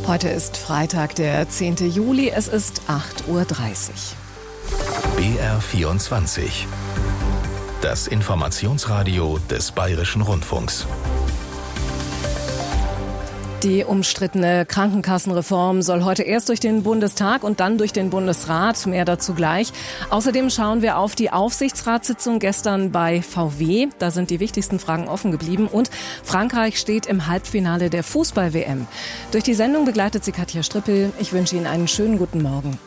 Heute ist Freitag, der 10. Juli. Es ist 8.30 Uhr. BR24. Das Informationsradio des Bayerischen Rundfunks. Die umstrittene Krankenkassenreform soll heute erst durch den Bundestag und dann durch den Bundesrat. Mehr dazu gleich. Außerdem schauen wir auf die Aufsichtsratssitzung gestern bei VW. Da sind die wichtigsten Fragen offen geblieben. Und Frankreich steht im Halbfinale der Fußball-WM. Durch die Sendung begleitet sie Katja Strippel. Ich wünsche Ihnen einen schönen guten Morgen.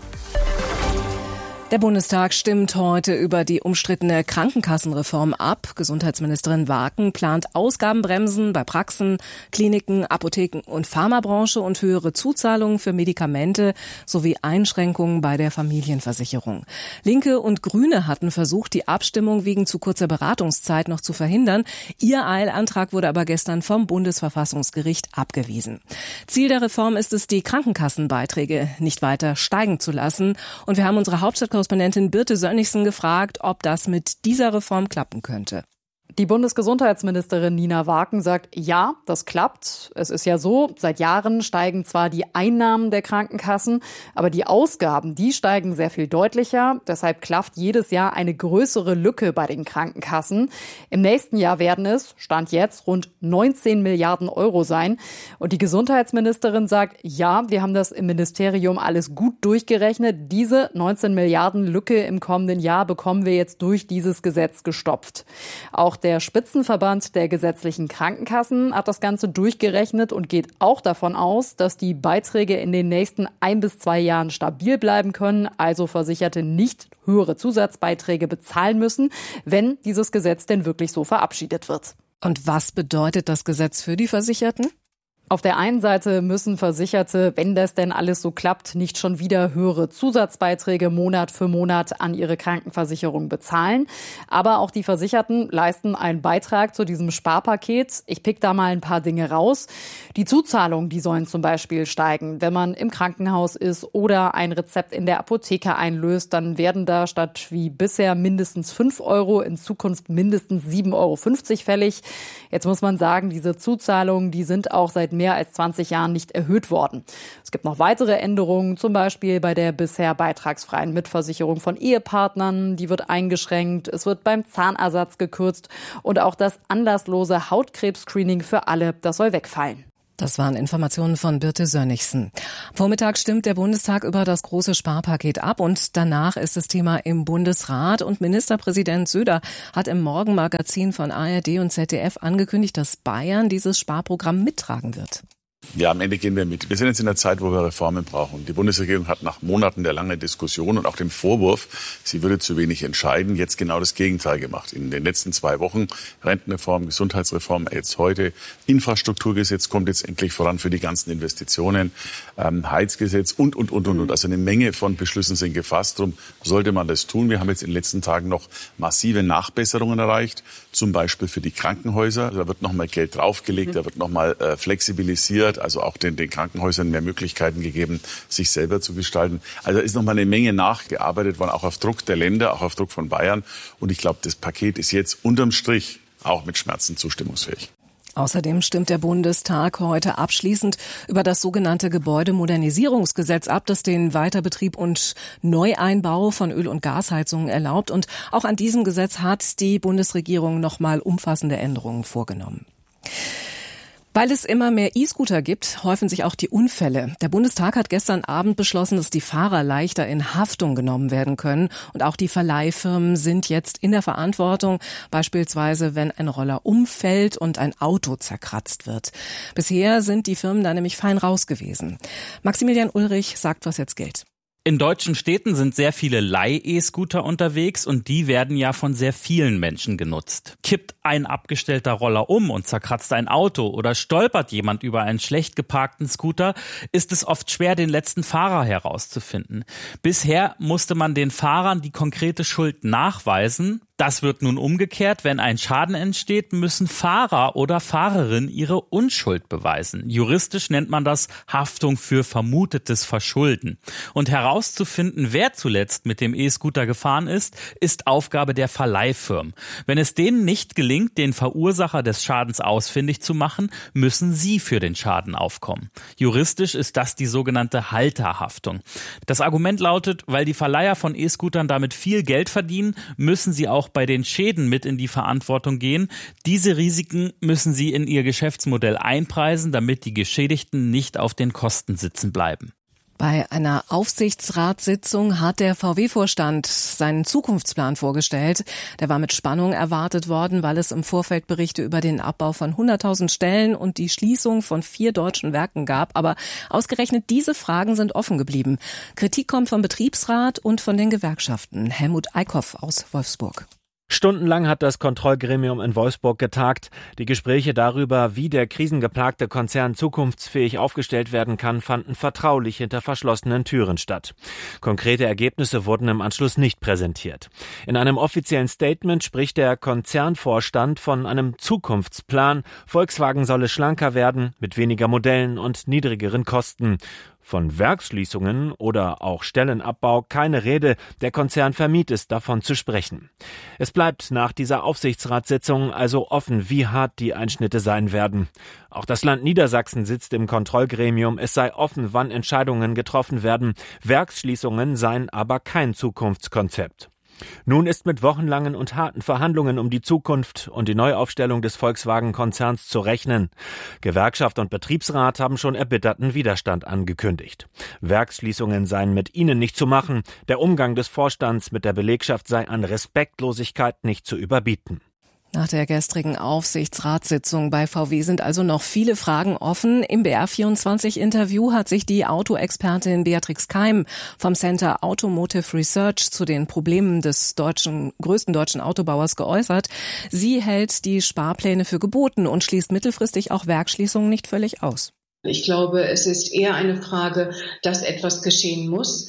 Der Bundestag stimmt heute über die umstrittene Krankenkassenreform ab. Gesundheitsministerin Waken plant Ausgabenbremsen bei Praxen, Kliniken, Apotheken und Pharmabranche und höhere Zuzahlungen für Medikamente sowie Einschränkungen bei der Familienversicherung. Linke und Grüne hatten versucht, die Abstimmung wegen zu kurzer Beratungszeit noch zu verhindern. Ihr Eilantrag wurde aber gestern vom Bundesverfassungsgericht abgewiesen. Ziel der Reform ist es, die Krankenkassenbeiträge nicht weiter steigen zu lassen. Und wir haben unsere Hauptstadtkorrespondentin Birte Sönnigsen gefragt, ob das mit dieser Reform klappen könnte. Die Bundesgesundheitsministerin Nina Waken sagt, ja, das klappt. Es ist ja so, seit Jahren steigen zwar die Einnahmen der Krankenkassen, aber die Ausgaben, die steigen sehr viel deutlicher. Deshalb klafft jedes Jahr eine größere Lücke bei den Krankenkassen. Im nächsten Jahr werden es, Stand jetzt, rund 19 Milliarden Euro sein. Und die Gesundheitsministerin sagt, ja, wir haben das im Ministerium alles gut durchgerechnet. Diese 19 Milliarden Lücke im kommenden Jahr bekommen wir jetzt durch dieses Gesetz gestopft. Auch der Spitzenverband der gesetzlichen Krankenkassen hat das Ganze durchgerechnet und geht auch davon aus, dass die Beiträge in den nächsten 1 bis 2 Jahren stabil bleiben können, also Versicherte nicht höhere Zusatzbeiträge bezahlen müssen, wenn dieses Gesetz denn wirklich so verabschiedet wird. Und was bedeutet das Gesetz für die Versicherten? Auf der einen Seite müssen Versicherte, wenn das denn alles so klappt, nicht schon wieder höhere Zusatzbeiträge Monat für Monat an ihre Krankenversicherung bezahlen. Aber auch die Versicherten leisten einen Beitrag zu diesem Sparpaket. Ich pick da mal ein paar Dinge raus. Die Zuzahlungen, die sollen zum Beispiel steigen. Wenn man im Krankenhaus ist oder ein Rezept in der Apotheke einlöst, dann werden da statt wie bisher mindestens 5 Euro in Zukunft mindestens 7,50 Euro fällig. Jetzt muss man sagen, diese Zuzahlungen, die sind auch seit mehr als 20 Jahren nicht erhöht worden. Es gibt noch weitere Änderungen, zum Beispiel bei der bisher beitragsfreien Mitversicherung von Ehepartnern. Die wird eingeschränkt. Es wird beim Zahnersatz gekürzt. Und auch das anlasslose Hautkrebs-Screening für alle, das soll wegfallen. Das waren Informationen von Birte Sönnigsen. Vormittag stimmt der Bundestag über das große Sparpaket ab und danach ist das Thema im Bundesrat. Und Ministerpräsident Söder hat im Morgenmagazin von ARD und ZDF angekündigt, dass Bayern dieses Sparprogramm mittragen wird. Ja, am Ende gehen wir mit. Wir sind jetzt in einer Zeit, wo wir Reformen brauchen. Die Bundesregierung hat nach Monaten der langen Diskussion und auch dem Vorwurf, sie würde zu wenig entscheiden, jetzt genau das Gegenteil gemacht. In den letzten 2 Wochen Rentenreform, Gesundheitsreform, jetzt heute Infrastrukturgesetz kommt jetzt endlich voran für die ganzen Investitionen, Heizgesetz und. Also eine Menge von Beschlüssen sind gefasst. Darum sollte man das tun. Wir haben jetzt in den letzten Tagen noch massive Nachbesserungen erreicht, zum Beispiel für die Krankenhäuser. Da wird noch mal Geld draufgelegt, da wird noch mal flexibilisiert. Also auch den Krankenhäusern mehr Möglichkeiten gegeben, sich selber zu gestalten. Also da ist noch mal eine Menge nachgearbeitet worden, auch auf Druck der Länder, auch auf Druck von Bayern. Und ich glaube, das Paket ist jetzt unterm Strich auch mit Schmerzen zustimmungsfähig. Außerdem stimmt der Bundestag heute abschließend über das sogenannte Gebäudemodernisierungsgesetz ab, das den Weiterbetrieb und Neueinbau von Öl- und Gasheizungen erlaubt. Und auch an diesem Gesetz hat die Bundesregierung nochmal umfassende Änderungen vorgenommen. Weil es immer mehr E-Scooter gibt, häufen sich auch die Unfälle. Der Bundestag hat gestern Abend beschlossen, dass die Fahrer leichter in Haftung genommen werden können. Und auch die Verleihfirmen sind jetzt in der Verantwortung, beispielsweise wenn ein Roller umfällt und ein Auto zerkratzt wird. Bisher sind die Firmen da nämlich fein raus gewesen. Maximilian Ulrich sagt, was jetzt gilt. In deutschen Städten sind sehr viele Leih-E-Scooter unterwegs und die werden ja von sehr vielen Menschen genutzt. Kippt ein abgestellter Roller um und zerkratzt ein Auto oder stolpert jemand über einen schlecht geparkten Scooter, ist es oft schwer, den letzten Fahrer herauszufinden. Bisher musste man den Fahrern die konkrete Schuld nachweisen. Das wird nun umgekehrt. Wenn ein Schaden entsteht, müssen Fahrer oder Fahrerin ihre Unschuld beweisen. Juristisch nennt man das Haftung für vermutetes Verschulden. Und herauszufinden, wer zuletzt mit dem E-Scooter gefahren ist Aufgabe der Verleihfirmen. Wenn es denen nicht gelingt, den Verursacher des Schadens ausfindig zu machen, müssen sie für den Schaden aufkommen. Juristisch ist das die sogenannte Halterhaftung. Das Argument lautet, weil die Verleiher von E-Scootern damit viel Geld verdienen, müssen sie auch bei den Schäden mit in die Verantwortung gehen. Diese Risiken müssen sie in ihr Geschäftsmodell einpreisen, damit die Geschädigten nicht auf den Kosten sitzen bleiben. Bei einer Aufsichtsratssitzung hat der VW-Vorstand seinen Zukunftsplan vorgestellt. Der war mit Spannung erwartet worden, weil es im Vorfeld Berichte über den Abbau von 100.000 Stellen und die Schließung von 4 deutschen Werken gab. Aber ausgerechnet diese Fragen sind offen geblieben. Kritik kommt vom Betriebsrat und von den Gewerkschaften. Helmut Eickhoff aus Wolfsburg. Stundenlang hat das Kontrollgremium in Wolfsburg getagt. Die Gespräche darüber, wie der krisengeplagte Konzern zukunftsfähig aufgestellt werden kann, fanden vertraulich hinter verschlossenen Türen statt. Konkrete Ergebnisse wurden im Anschluss nicht präsentiert. In einem offiziellen Statement spricht der Konzernvorstand von einem Zukunftsplan. Volkswagen solle schlanker werden, mit weniger Modellen und niedrigeren Kosten. Von Werksschließungen oder auch Stellenabbau keine Rede. Der Konzern vermied es, davon zu sprechen. Es bleibt nach dieser Aufsichtsratssitzung also offen, wie hart die Einschnitte sein werden. Auch das Land Niedersachsen sitzt im Kontrollgremium. Es sei offen, wann Entscheidungen getroffen werden. Werksschließungen seien aber kein Zukunftskonzept. Nun ist mit wochenlangen und harten Verhandlungen um die Zukunft und die Neuaufstellung des Volkswagen-Konzerns zu rechnen. Gewerkschaft und Betriebsrat haben schon erbitterten Widerstand angekündigt. Werksschließungen seien mit ihnen nicht zu machen. Der Umgang des Vorstands mit der Belegschaft sei an Respektlosigkeit nicht zu überbieten. Nach der gestrigen Aufsichtsratssitzung bei VW sind also noch viele Fragen offen. Im BR24-Interview hat sich die Autoexpertin Beatrix Keim vom Center Automotive Research zu den Problemen des größten deutschen Autobauers geäußert. Sie hält die Sparpläne für geboten und schließt mittelfristig auch Werksschließungen nicht völlig aus. Ich glaube, es ist eher eine Frage, dass etwas geschehen muss.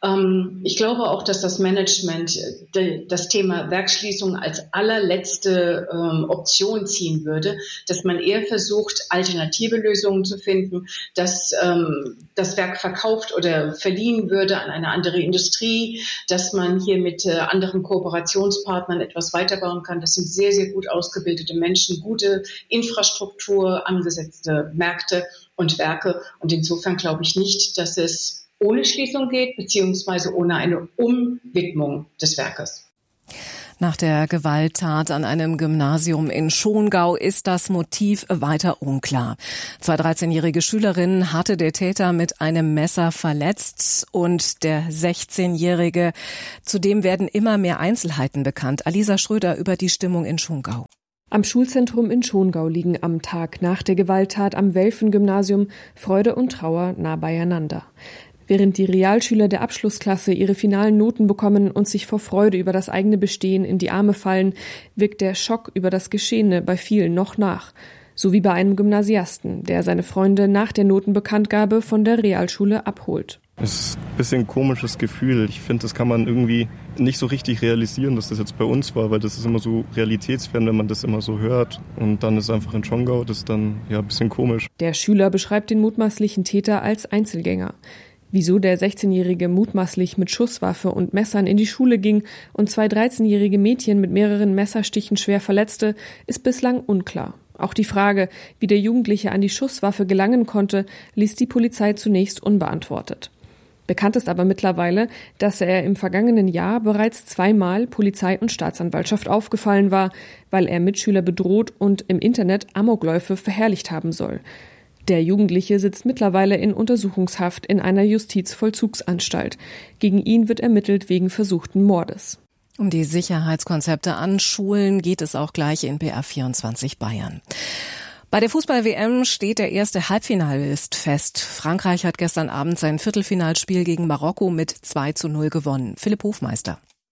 Ich glaube auch, dass das Management das Thema Werksschließung als allerletzte Option ziehen würde, dass man eher versucht, alternative Lösungen zu finden, dass das Werk verkauft oder verliehen würde an eine andere Industrie, dass man hier mit anderen Kooperationspartnern etwas weiterbauen kann. Das sind sehr, sehr gut ausgebildete Menschen, gute Infrastruktur, angesetzte Märkte und Werke. Und insofern glaube ich nicht, dass es ohne Schließung geht, beziehungsweise ohne eine Umwidmung des Werkes. Nach der Gewalttat an einem Gymnasium in Schongau ist das Motiv weiter unklar. 2 13-jährige Schülerinnen hatte der Täter mit einem Messer verletzt und der 16-jährige. Zudem werden immer mehr Einzelheiten bekannt. Alisa Schröder über die Stimmung in Schongau. Am Schulzentrum in Schongau liegen am Tag nach der Gewalttat am Welfen-Gymnasium Freude und Trauer nah beieinander. Während die Realschüler der Abschlussklasse ihre finalen Noten bekommen und sich vor Freude über das eigene Bestehen in die Arme fallen, wirkt der Schock über das Geschehene bei vielen noch nach. So wie bei einem Gymnasiasten, der seine Freunde nach der Notenbekanntgabe von der Realschule abholt. Es ist ein bisschen ein komisches Gefühl. Ich finde, das kann man irgendwie nicht so richtig realisieren, dass das jetzt bei uns war, weil das ist immer so realitätsfern, wenn man das immer so hört. Und dann ist es einfach in Schongau, das ist dann ja ein bisschen komisch. Der Schüler beschreibt den mutmaßlichen Täter als Einzelgänger. Wieso der 16-Jährige mutmaßlich mit Schusswaffe und Messern in die Schule ging und 2 13-jährige Mädchen mit mehreren Messerstichen schwer verletzte, ist bislang unklar. Auch die Frage, wie der Jugendliche an die Schusswaffe gelangen konnte, ließ die Polizei zunächst unbeantwortet. Bekannt ist aber mittlerweile, dass er im vergangenen Jahr bereits 2-mal Polizei und Staatsanwaltschaft aufgefallen war, weil er Mitschüler bedroht und im Internet Amokläufe verherrlicht haben soll. Der Jugendliche sitzt mittlerweile in Untersuchungshaft in einer Justizvollzugsanstalt. Gegen ihn wird ermittelt wegen versuchten Mordes. Um die Sicherheitskonzepte an Schulen geht es auch gleich in BR24 Bayern. Bei der Fußball-WM steht der erste Halbfinalist fest. Frankreich hat gestern Abend sein Viertelfinalspiel gegen Marokko mit 2:0 gewonnen. Philipp Hofmeister.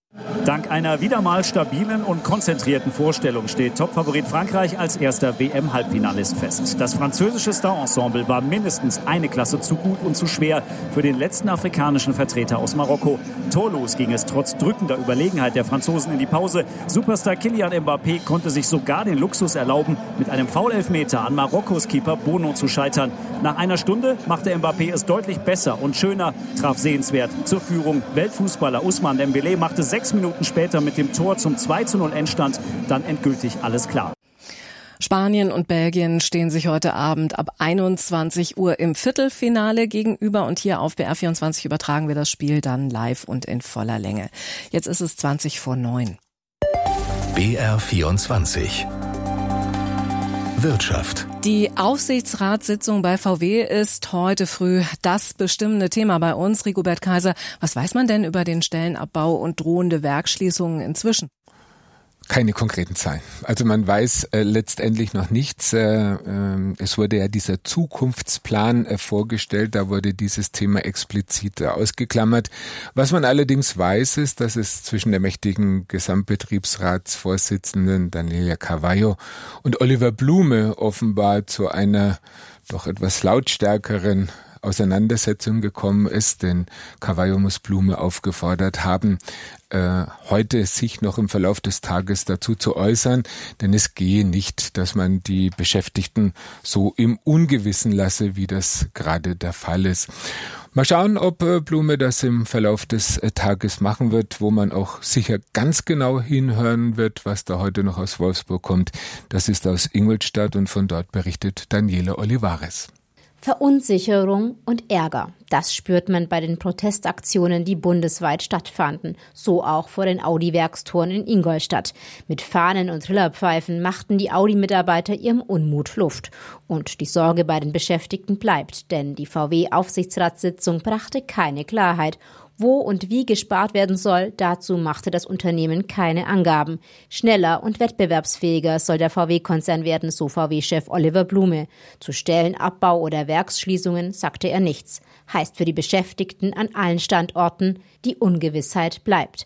Dank einer wieder mal stabilen und konzentrierten Vorstellung steht Topfavorit Frankreich als erster WM-Halbfinalist fest. Das französische Star-Ensemble war mindestens eine Klasse zu gut und zu schwer für den letzten afrikanischen Vertreter aus Marokko. Torlos ging es trotz drückender Überlegenheit der Franzosen in die Pause. Superstar Kylian Mbappé konnte sich sogar den Luxus erlauben, mit einem Foul-Elfmeter an Marokkos Keeper Bono zu scheitern. Nach einer Stunde machte Mbappé es deutlich besser und schöner, traf sehenswert zur Führung. Weltfußballer Ousmane Dembélé machte 6 Minuten später mit dem Tor zum 2:0 Endstand dann endgültig alles klar. Spanien und Belgien stehen sich heute Abend ab 21 Uhr im Viertelfinale gegenüber und hier auf BR24 übertragen wir das Spiel dann live und in voller Länge. Jetzt ist es 20:09. BR24 Wirtschaft. Die Aufsichtsratssitzung bei VW ist heute früh das bestimmende Thema bei uns. Rigobert Kaiser, was weiß man denn über den Stellenabbau und drohende Werksschließungen inzwischen? Keine konkreten Zahlen. Also man weiß letztendlich noch nichts. Es wurde ja dieser Zukunftsplan vorgestellt, da wurde dieses Thema explizit ausgeklammert. Was man allerdings weiß, ist, dass es zwischen der mächtigen Gesamtbetriebsratsvorsitzenden Daniela Carvalho und Oliver Blume offenbar zu einer doch etwas lautstärkeren Auseinandersetzung gekommen ist, denn Carvalho muss Blume aufgefordert haben, heute sich noch im Verlauf des Tages dazu zu äußern, denn es gehe nicht, dass man die Beschäftigten so im Ungewissen lasse, wie das gerade der Fall ist. Mal schauen, ob Blume das im Verlauf des Tages machen wird, wo man auch sicher ganz genau hinhören wird, was da heute noch aus Wolfsburg kommt. Das ist aus Ingolstadt und von dort berichtet Daniela Olivares. Verunsicherung und Ärger. Das spürt man bei den Protestaktionen, die bundesweit stattfanden. So auch vor den Audi-Werkstoren in Ingolstadt. Mit Fahnen und Trillerpfeifen machten die Audi-Mitarbeiter ihrem Unmut Luft. Und die Sorge bei den Beschäftigten bleibt, denn die VW-Aufsichtsratssitzung brachte keine Klarheit. Wo und wie gespart werden soll, dazu machte das Unternehmen keine Angaben. Schneller und wettbewerbsfähiger soll der VW-Konzern werden, so VW-Chef Oliver Blume. Zu Stellenabbau oder Werksschließungen sagte er nichts. Heißt für die Beschäftigten an allen Standorten, die Ungewissheit bleibt.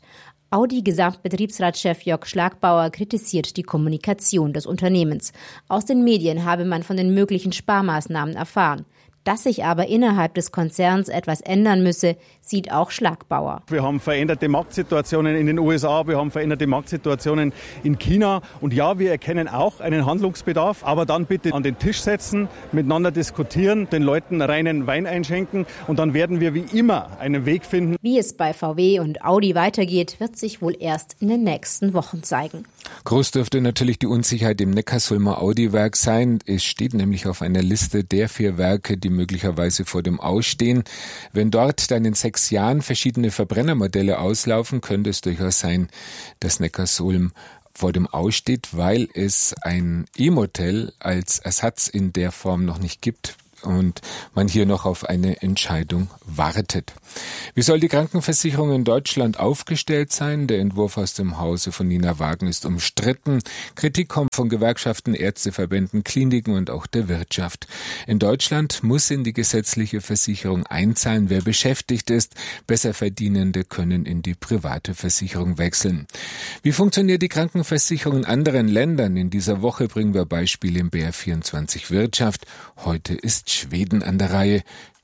Audi-Gesamtbetriebsratschef Jörg Schlagbauer kritisiert die Kommunikation des Unternehmens. Aus den Medien habe man von den möglichen Sparmaßnahmen erfahren. Dass sich aber innerhalb des Konzerns etwas ändern müsse, sieht auch Schlagbauer. Wir haben veränderte Marktsituationen in den USA, wir haben veränderte Marktsituationen in China. Und ja, wir erkennen auch einen Handlungsbedarf, aber dann bitte an den Tisch setzen, miteinander diskutieren, den Leuten reinen Wein einschenken und dann werden wir wie immer einen Weg finden. Wie es bei VW und Audi weitergeht, wird sich wohl erst in den nächsten Wochen zeigen. Groß dürfte natürlich die Unsicherheit im Neckarsulmer Audi-Werk sein. Es steht nämlich auf einer Liste der 4 Werke, die möglicherweise vor dem Ausstehen. Wenn dort dann in 6 Jahren verschiedene Verbrennermodelle auslaufen, könnte es durchaus sein, dass Neckarsulm vor dem Aussteht, weil es ein E-Modell als Ersatz in der Form noch nicht gibt und man hier noch auf eine Entscheidung wartet. Wie soll die Krankenversicherung in Deutschland aufgestellt sein? Der Entwurf aus dem Hause von Nina Wagen ist umstritten. Kritik kommt von Gewerkschaften, Ärzteverbänden, Kliniken und auch der Wirtschaft. In Deutschland muss in die gesetzliche Versicherung einzahlen, wer beschäftigt ist. Besserverdienende können in die private Versicherung wechseln. Wie funktioniert die Krankenversicherung in anderen Ländern? In dieser Woche bringen wir Beispiele im BR24 Wirtschaft. Heute ist Schweden an der Reihe.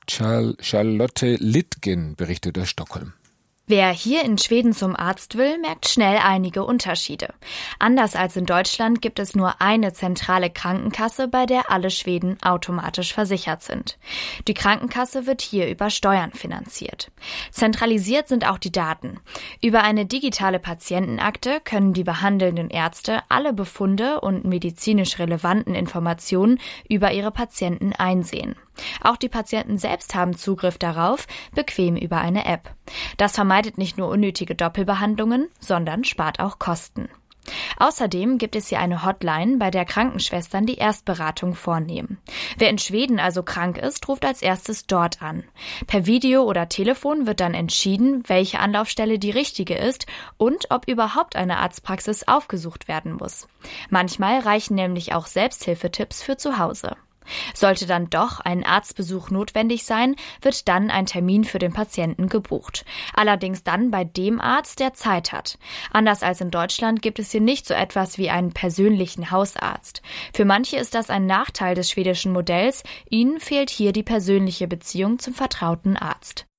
Charlotte Littgen berichtet aus Stockholm. Wer hier in Schweden zum Arzt will, merkt schnell einige Unterschiede. Anders als in Deutschland gibt es nur eine zentrale Krankenkasse, bei der alle Schweden automatisch versichert sind. Die Krankenkasse wird hier über Steuern finanziert. Zentralisiert sind auch die Daten. Über eine digitale Patientenakte können die behandelnden Ärzte alle Befunde und medizinisch relevanten Informationen über ihre Patienten einsehen. Auch die Patienten selbst haben Zugriff darauf, bequem über eine App. Das vermeidet nicht nur unnötige Doppelbehandlungen, sondern spart auch Kosten. Außerdem gibt es hier eine Hotline, bei der Krankenschwestern die Erstberatung vornehmen. Wer in Schweden also krank ist, ruft als erstes dort an. Per Video oder Telefon wird dann entschieden, welche Anlaufstelle die richtige ist und ob überhaupt eine Arztpraxis aufgesucht werden muss. Manchmal reichen nämlich auch Selbsthilfetipps für zu Hause. Sollte dann doch ein Arztbesuch notwendig sein, wird dann ein Termin für den Patienten gebucht. Allerdings dann bei dem Arzt, der Zeit hat. Anders als in Deutschland gibt es hier nicht so etwas wie einen persönlichen Hausarzt. Für manche ist das ein Nachteil des schwedischen Modells. Ihnen fehlt hier die persönliche Beziehung zum vertrauten Arzt.